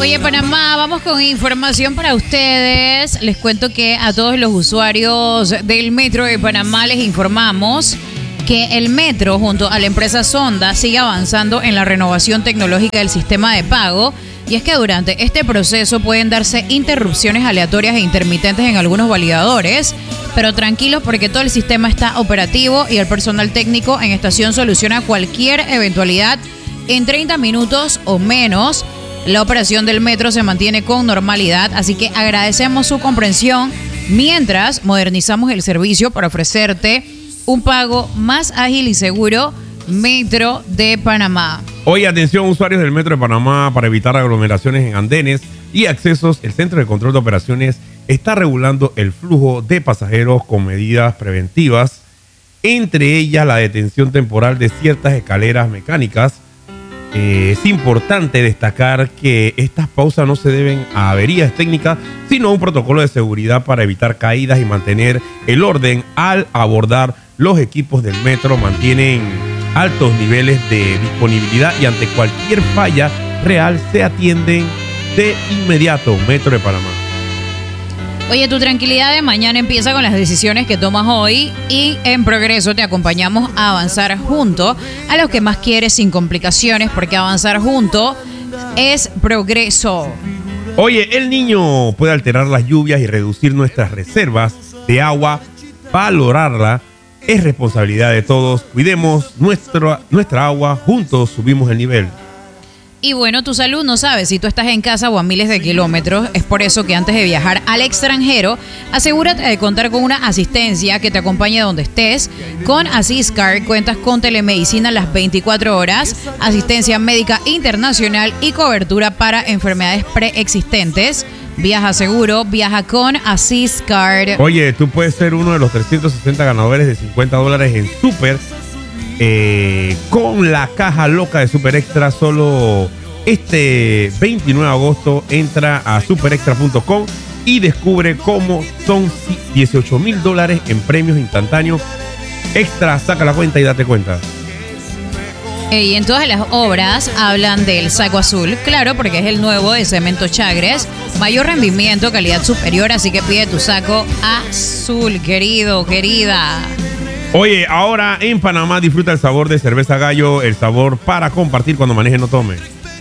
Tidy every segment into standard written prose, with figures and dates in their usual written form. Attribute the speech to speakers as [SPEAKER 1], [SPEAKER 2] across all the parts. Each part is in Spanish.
[SPEAKER 1] Oye, Panamá, vamos con información para ustedes. Les cuento que a todos los usuarios del Metro de Panamá les informamos que el Metro, junto a la empresa Sonda, sigue avanzando en la renovación tecnológica del sistema de pago. Y es que durante este proceso pueden darse interrupciones aleatorias e intermitentes en algunos validadores, pero tranquilos porque todo el sistema está operativo y el personal técnico en estación soluciona cualquier eventualidad en 30 minutos o menos. La operación del Metro se mantiene con normalidad, así que agradecemos su comprensión mientras modernizamos el servicio para ofrecerte un pago más ágil y seguro. Metro de Panamá.
[SPEAKER 2] Hoy, atención, usuarios del Metro de Panamá, para evitar aglomeraciones en andenes y accesos, el Centro de Control de Operaciones está regulando el flujo de pasajeros con medidas preventivas, entre ellas la detención temporal de ciertas escaleras mecánicas. Es importante destacar que estas pausas no se deben a averías técnicas, sino a un protocolo de seguridad para evitar caídas y mantener el orden al abordar. Los equipos del Metro mantienen altos niveles de disponibilidad y ante cualquier falla real se atienden de inmediato. Metro de Panamá.
[SPEAKER 1] Oye, tu tranquilidad de mañana empieza con las decisiones que tomas hoy y en Progreso te acompañamos a avanzar junto a los que más quieres sin complicaciones, porque avanzar junto es progreso.
[SPEAKER 2] Oye, el Niño puede alterar las lluvias y reducir nuestras reservas de agua. Valorarla es responsabilidad de todos. Cuidemos nuestra agua, juntos subimos el nivel.
[SPEAKER 1] Y bueno, tu salud no sabes si tú estás en casa o a miles de kilómetros. Es por eso que antes de viajar al extranjero, asegúrate de contar con una asistencia que te acompañe donde estés. Con Asiscar cuentas con telemedicina las 24 horas, asistencia médica internacional y cobertura para enfermedades preexistentes. Viaja seguro, viaja con Asiscar.
[SPEAKER 2] Oye, tú puedes ser uno de los 360 ganadores de $50 en Super. Con la caja loca de Super Extra. Solo este 29 de agosto entra a superextra.com y descubre cómo son $18,000 en premios instantáneos. Extra, saca la cuenta y date cuenta.
[SPEAKER 1] Y en todas las obras hablan del saco azul, claro, porque es el nuevo de Cemento Chagres. Mayor rendimiento, calidad superior, así que pide tu saco azul, querido, querida.
[SPEAKER 2] Oye, ahora en Panamá disfruta el sabor de Cerveza Gallo, el sabor para compartir cuando maneje no tome.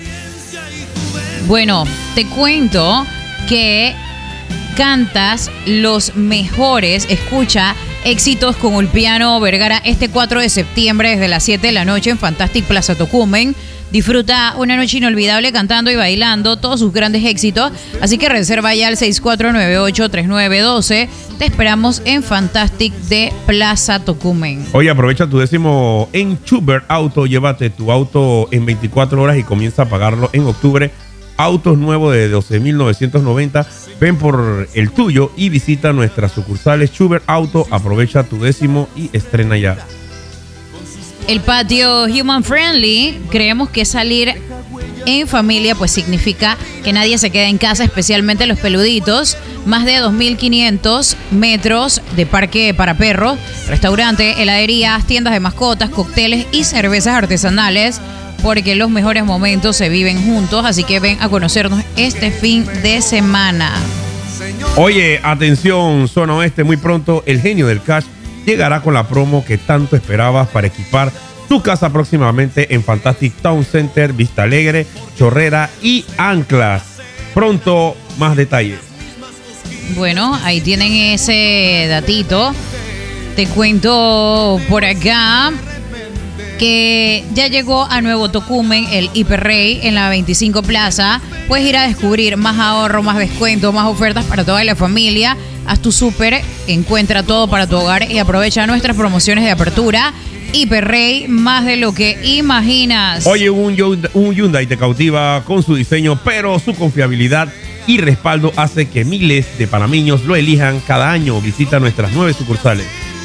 [SPEAKER 1] Bueno, te cuento que cantas los mejores, escucha éxitos con Ulpiano Vergara este 4 de septiembre desde las 7 de la noche en Fantastic Plaza Tocumen. Disfruta una noche inolvidable cantando y bailando todos sus grandes éxitos. Así que reserva ya al 6498-3912. Te esperamos en Fantastic de Plaza Tocumen.
[SPEAKER 2] Oye, aprovecha tu décimo en Schubert Auto. Llévate tu auto en 24 horas y comienza a pagarlo en octubre. Autos nuevos de 12,990. Ven por el tuyo y visita nuestras sucursales Schubert Auto. Aprovecha tu décimo y estrena ya.
[SPEAKER 1] El patio Human Friendly, creemos que salir en familia pues significa que nadie se queda en casa, especialmente los peluditos. Más de 2.500 metros de parque para perros, restaurante, heladerías, tiendas de mascotas, cócteles y cervezas artesanales, porque los mejores momentos se viven juntos, así que ven a conocernos este fin de semana.
[SPEAKER 2] Oye, atención, zona oeste, muy pronto el genio del cash llegará con la promo que tanto esperabas para equipar tu casa próximamente en Fantastic Town Center, Vista Alegre, Chorrera y Anclas. Pronto más detalles.
[SPEAKER 1] Bueno, ahí tienen ese datito. Te cuento por acá que ya llegó a Nuevo Tocumen el Hiperrey en la 25 Plaza. Puedes ir a descubrir más ahorro, más descuento, más ofertas para toda la familia. Haz tu súper, encuentra todo para tu hogar y aprovecha nuestras promociones de apertura. Hiperrey, más de lo que imaginas.
[SPEAKER 2] Oye, un Hyundai te cautiva con su diseño, pero su confiabilidad y respaldo hace que miles de panameños lo elijan cada año. Visita nuestras 9 sucursales.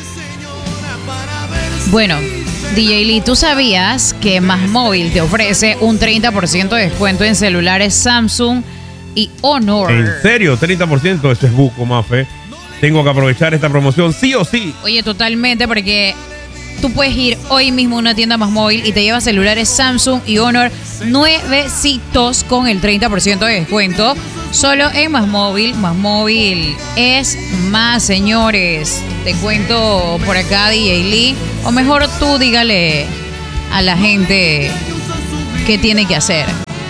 [SPEAKER 1] Bueno, DJ Lee, ¿tú sabías que Más Móvil te ofrece un 30% de descuento en celulares Samsung y Honor?
[SPEAKER 2] ¿En serio? 30%, eso es buco, Mafe. Tengo que aprovechar esta promoción sí o sí.
[SPEAKER 1] Oye, totalmente, porque tú puedes ir hoy mismo a una tienda Más Móvil y te llevas celulares Samsung y Honor nuevecitos con el 30% de descuento. Solo en Más Móvil. Más Móvil es más, señores. Te cuento por acá, DJ Lee. O mejor tú dígale a la gente qué tiene que hacer.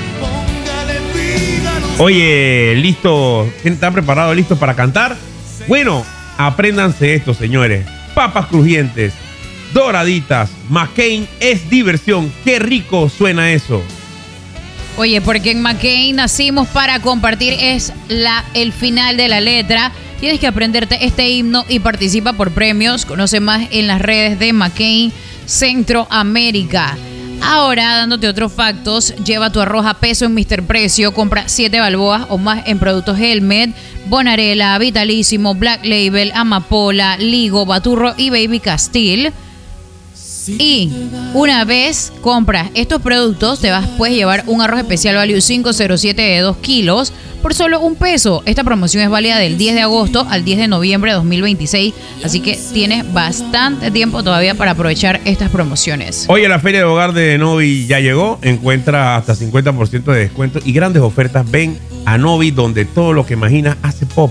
[SPEAKER 2] Oye, ¿listo? ¿Están preparados, listos para cantar? Bueno, apréndanse esto, señores. Papas crujientes, doraditas, McCain es diversión. Qué rico suena eso.
[SPEAKER 1] Oye, porque en McCain nacimos para compartir, es el final de la letra. Tienes que aprenderte este himno y participa por premios. Conoce más en las redes de McCain Centroamérica. Ahora, dándote otros factos, lleva tu arroz a peso en Mr. Precio, compra 7 balboas o más en productos Helmet, Bonarela, Vitalísimo, Black Label, Amapola, Ligo, Baturro y Baby Castile. Y una vez compras estos productos, puedes llevar un arroz especial Value 507 de 2 kilos por solo $1. Esta promoción es válida del 10 de agosto al 10 de noviembre de 2026, así que tienes bastante tiempo todavía para aprovechar estas promociones.
[SPEAKER 2] Oye, la Feria de Hogar de Novi ya llegó, encuentra hasta 50% de descuento y grandes ofertas. Ven a Novi, donde todo lo que imaginas hace pop.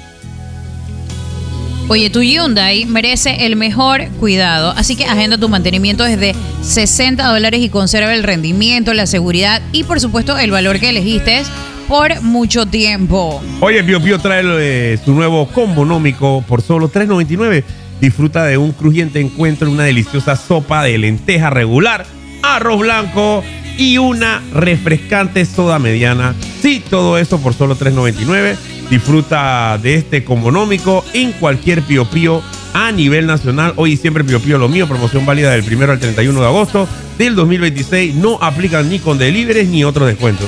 [SPEAKER 1] Oye, tu Hyundai merece el mejor cuidado, así que agenda tu mantenimiento desde $60 y conserva el rendimiento, la seguridad y por supuesto el valor que elegiste por mucho tiempo.
[SPEAKER 2] Oye, Pío Pío trae su nuevo combo nómico por solo $3.99. Disfruta de un crujiente encuentro, una deliciosa sopa de lenteja regular, arroz blanco y una refrescante soda mediana. Sí, todo eso por solo $3.99. Disfruta de este combo nómico en cualquier Pío Pío a nivel nacional. Hoy y siempre Pío Pío lo mío. Promoción válida del 1 al 31 de agosto del 2026. No aplican ni con deliveries ni otros descuentos.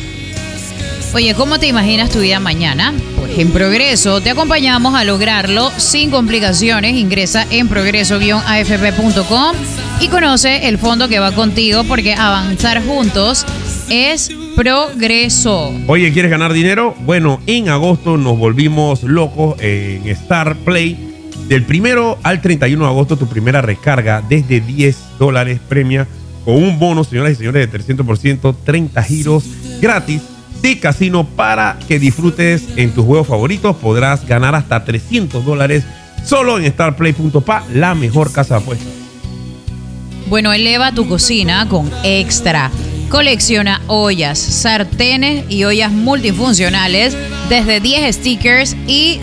[SPEAKER 1] Oye, ¿cómo te imaginas tu vida mañana? Pues en Progreso te acompañamos a lograrlo sin complicaciones. Ingresa en progreso-afp.com y conoce el fondo que va contigo, porque avanzar juntos es progreso.
[SPEAKER 2] Oye, ¿quieres ganar dinero? Bueno, en agosto nos volvimos locos en Star Play. Del 1 al 31 de agosto, tu primera recarga desde $10 premia con un bono, señoras y señores, de 300%, 30 giros gratis de casino para que disfrutes en tus juegos favoritos. Podrás ganar hasta $300 solo en starplay.pa, la mejor casa de apuestas.
[SPEAKER 1] Bueno, eleva tu cocina con Extra. Colecciona ollas, sartenes y ollas multifuncionales desde 10 stickers y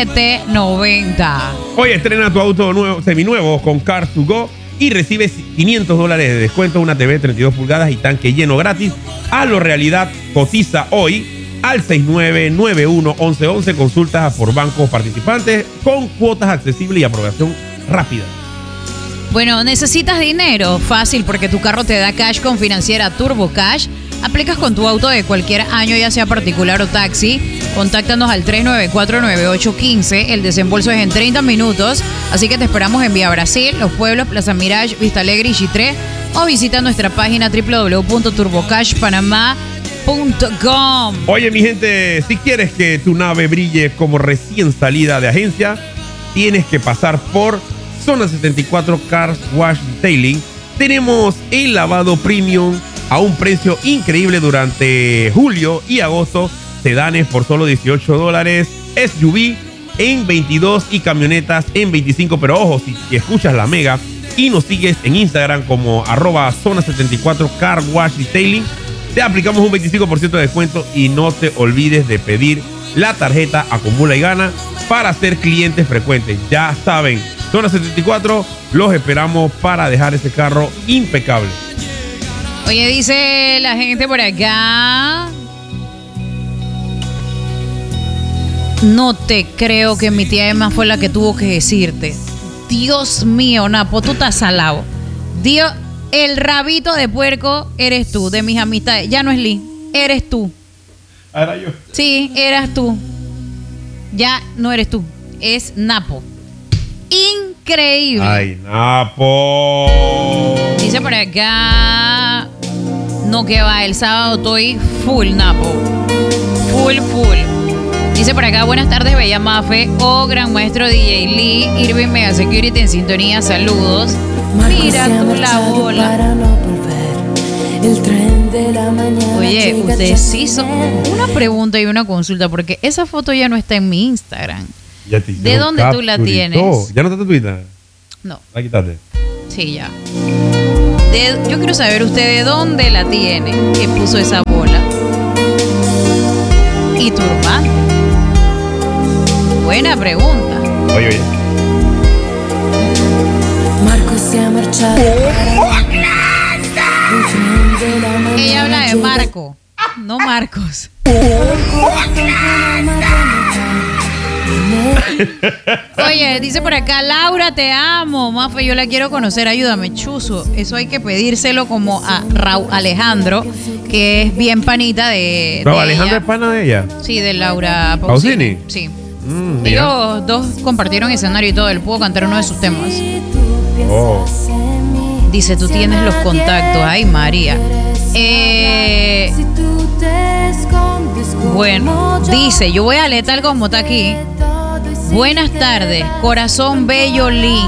[SPEAKER 1] $7.90.
[SPEAKER 2] Hoy estrena tu auto nuevo, seminuevo con Cars2Go y recibes $500 de descuento, una TV 32 pulgadas y tanque lleno gratis. Hazlo realidad, cotiza hoy al 6991-1111. Consultas por bancos participantes con cuotas accesibles y aprobación rápida.
[SPEAKER 1] Bueno, ¿necesitas dinero? Fácil, porque tu carro te da cash con Financiera Turbo Cash. Aplicas con tu auto de cualquier año, ya sea particular o taxi. Contáctanos al 394-9815. El desembolso es en 30 minutos. Así que te esperamos en Vía Brasil, Los Pueblos, Plaza Mirage, Vista Alegre y Chitré. O visita nuestra página www.turbocashpanamá.com.
[SPEAKER 2] Oye, mi gente, si quieres que tu nave brille como recién salida de agencia, tienes que pasar por Zona 74 Car Wash Detailing. Tenemos el lavado premium a un precio increíble durante julio y agosto. Sedanes por solo $18, SUV en 22 y camionetas en 25. Pero ojo, si escuchas la mega y nos sigues en Instagram como @Zona 74 Car Wash Detailing, te aplicamos un 25% de descuento. Y no te olvides de pedir la tarjeta Acumula y Gana para ser clientes frecuentes. Ya saben, Zona 74, los esperamos para dejar ese carro impecable.
[SPEAKER 1] Oye, dice la gente por acá: no te creo que mi tía Emma fue la que tuvo que decirte. Dios mío, Napo, tú estás salado. Dios, el rabito de puerco eres tú, de mis amistades. Ya no es Lee, eres tú.
[SPEAKER 2] Ahora yo.
[SPEAKER 1] Sí, eras tú. Ya no eres tú, es Napo. Increíble.
[SPEAKER 2] Ay, Napo.
[SPEAKER 1] Dice por acá: no, que va, el sábado estoy full, Napo. Full. Dice por acá: buenas tardes, Bella Mafe, gran maestro DJ Lee, Irving Mega Security en sintonía, saludos. Mira tú la bola. Oye, ustedes sí son una pregunta y una consulta, porque esa foto ya no está en mi Instagram. ¿De dónde tú la tienes?
[SPEAKER 2] ¿Ya no está en tu Twitter?
[SPEAKER 1] No.
[SPEAKER 2] La quitaste.
[SPEAKER 1] Sí, ya. Yo quiero saber usted de dónde la tiene, que puso esa bola. Y turbante. Buena pregunta.
[SPEAKER 2] Oye.
[SPEAKER 3] Marco se ha marchado.
[SPEAKER 1] Ella habla de Marco, no Marcos. Oye, dice por acá, Laura, te amo. Mafe, yo la quiero conocer, ayúdame, chuzo. Eso hay que pedírselo como a Raúl Alejandro, que es bien panita de
[SPEAKER 2] ¿Alejandro
[SPEAKER 1] ella.
[SPEAKER 2] es pana de ella?
[SPEAKER 1] Sí, de Laura
[SPEAKER 2] Pausini.
[SPEAKER 1] Sí.
[SPEAKER 2] Mira.
[SPEAKER 1] Ellos dos compartieron escenario y todo. Él pudo cantar uno de sus temas.
[SPEAKER 2] Oh.
[SPEAKER 1] Dice, tú tienes los contactos. Ay, María. Bueno, dice, yo voy a leer tal como está aquí. Buenas tardes, corazón bello, lindo.